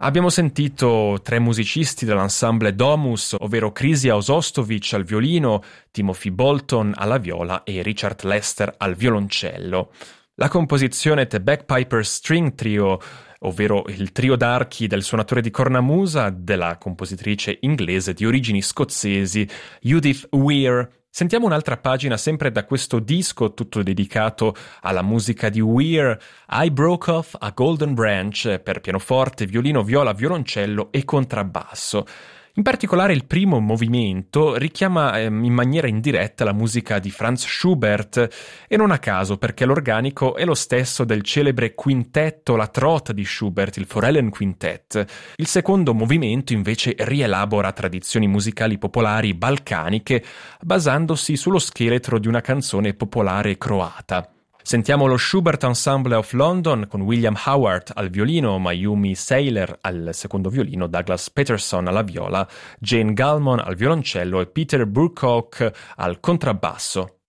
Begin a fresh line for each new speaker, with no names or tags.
Abbiamo sentito tre musicisti dell'ensemble Domus, ovvero Krysia Ozostovic al violino, Timothy Bolton alla viola e Richard Lester al violoncello. La composizione The Bagpiper String Trio, ovvero il trio d'archi del suonatore di cornamusa della compositrice inglese di origini scozzesi Judith Weir. Sentiamo un'altra pagina sempre da questo disco, tutto dedicato alla musica di Weir, I Broke Off a Golden Branch, per pianoforte, violino, viola, violoncello e contrabbasso. In particolare il primo movimento richiama in maniera indiretta la musica di Franz Schubert, e non a caso, perché l'organico è lo stesso del celebre quintetto La Trot di Schubert, il Forellen Quintet. Il secondo movimento invece rielabora tradizioni musicali popolari balcaniche, basandosi sullo scheletro di una canzone popolare croata. Sentiamo lo Schubert Ensemble of London con William Howard al violino, Mayumi Saylor al secondo violino, Douglas Peterson alla viola, Jane Gallman al violoncello e Peter Burcock al contrabbasso.